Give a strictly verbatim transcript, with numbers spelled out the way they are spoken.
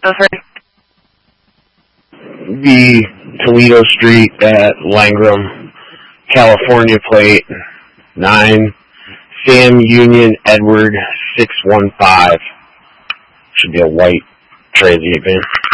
Oh, sorry. The Toledo Street at Langram, California plate nine Sam Union Edward six one five. Should be a white transient van.